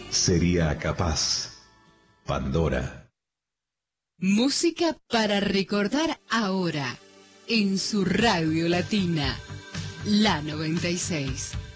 sería capaz. Pandora. Música para recordar ahora, en su radio latina, la 96.